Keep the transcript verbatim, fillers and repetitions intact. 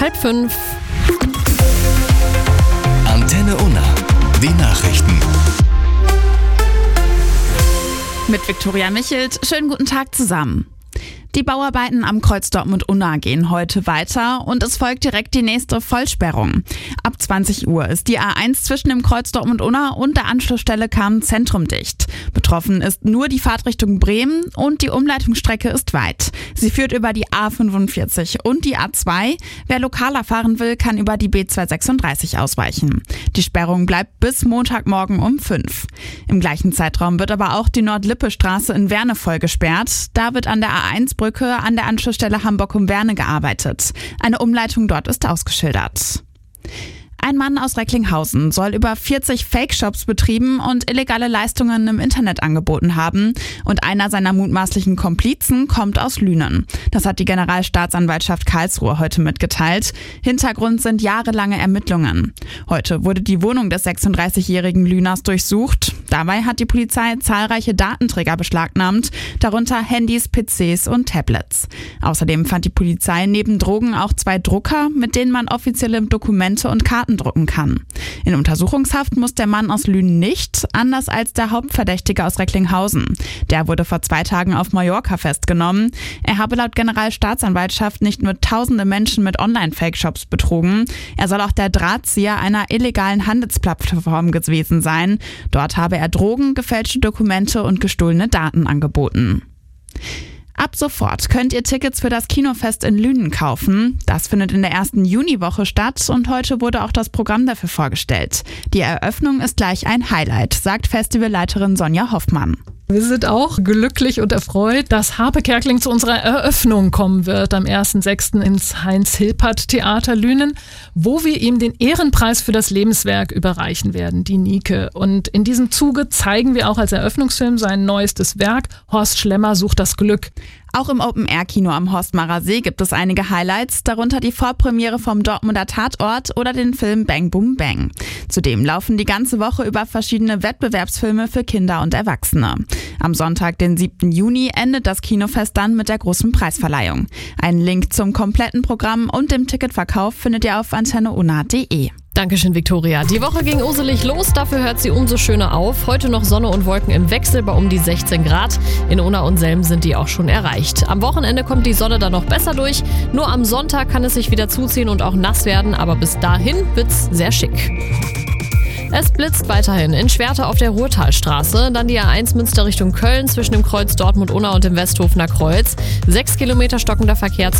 halb fünf. Antenne Unna, die Nachrichten. Mit Viktoria Michelt, schönen guten Tag zusammen. Die Bauarbeiten am Kreuz Dortmund-Unna gehen heute weiter und es folgt direkt die nächste Vollsperrung. Ab zwanzig Uhr ist die A eins zwischen dem Kreuz Dortmund-Unna und der Anschlussstelle Kamen-Zentrum dicht. Betroffen ist nur die Fahrtrichtung Bremen und die Umleitungsstrecke ist weit. Sie führt über die A fünfundvierzig und die A zwei. Wer lokaler fahren will, kann über die B zweihundertsechsunddreißig ausweichen. Die Sperrung bleibt bis Montagmorgen um fünf. Im gleichen Zeitraum wird aber auch die Nord-Lippe-Straße in Werne voll gesperrt. Da wird an der A eins Brücke an der Anschlussstelle Hamburg-um-Werne gearbeitet. Eine Umleitung dort ist ausgeschildert. Ein Mann aus Recklinghausen soll über vierzig Fake-Shops betrieben und illegale Leistungen im Internet angeboten haben. Und einer seiner mutmaßlichen Komplizen kommt aus Lünen. Das hat die Generalstaatsanwaltschaft Karlsruhe heute mitgeteilt. Hintergrund sind jahrelange Ermittlungen. Heute wurde die Wohnung des sechsunddreißigjährigen Lüners durchsucht. Dabei hat die Polizei zahlreiche Datenträger beschlagnahmt, darunter Handys, P Cs und Tablets. Außerdem fand die Polizei neben Drogen auch zwei Drucker, mit denen man offizielle Dokumente und Karten drucken kann. In Untersuchungshaft muss der Mann aus Lünen nicht, anders als der Hauptverdächtige aus Recklinghausen. Der wurde vor zwei Tagen auf Mallorca festgenommen. Er habe laut Generalstaatsanwaltschaft nicht nur tausende Menschen mit Online-Fake-Shops betrogen, er soll auch der Drahtzieher einer illegalen Handelsplattform gewesen sein. Dort habe er Drogen, gefälschte Dokumente und gestohlene Daten angeboten. Ab sofort könnt ihr Tickets für das Kinofest in Lünen kaufen. Das findet in der ersten Juniwoche statt und heute wurde auch das Programm dafür vorgestellt. Die Eröffnung ist gleich ein Highlight, sagt Festivalleiterin Sonja Hoffmann. Wir sind auch glücklich und erfreut, dass Harpe Kerkeling zu unserer Eröffnung kommen wird am ersten sechsten ins Heinz-Hilpert-Theater Lünen, wo wir ihm den Ehrenpreis für das Lebenswerk überreichen werden, die Nike. Und in diesem Zuge zeigen wir auch als Eröffnungsfilm sein neuestes Werk, Horst Schlemmer sucht das Glück. Auch im Open-Air-Kino am Horstmarer See gibt es einige Highlights, darunter die Vorpremiere vom Dortmunder Tatort oder den Film Bang Boom Bang. Zudem laufen die ganze Woche über verschiedene Wettbewerbsfilme für Kinder und Erwachsene. Am Sonntag, den siebten Juni, endet das Kinofest dann mit der großen Preisverleihung. Einen Link zum kompletten Programm und dem Ticketverkauf findet ihr auf antenne unna punkt de. Dankeschön, Viktoria. Die Woche ging uselig los, dafür hört sie umso schöner auf. Heute noch Sonne und Wolken im Wechsel bei um die sechzehn Grad. In Unna und Selm sind die auch schon erreicht. Am Wochenende kommt die Sonne dann noch besser durch. Nur am Sonntag kann es sich wieder zuziehen und auch nass werden, aber bis dahin wird's sehr schick. Es blitzt weiterhin in Schwerte auf der Ruhrtalstraße, dann die A eins Münster Richtung Köln zwischen dem Kreuz Dortmund-Unna und dem Westhofener Kreuz. Sechs Kilometer stockender Verkehr